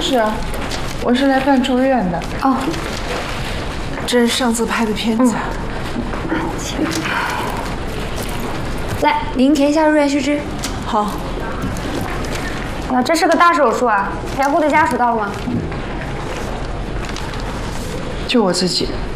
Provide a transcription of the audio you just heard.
是啊，我是来办住院的。 哦， 这是上次拍的片子。 来，您填一下入院须知。 好。 这是个大手术啊，陪护的家属到了吗？ 就我自己。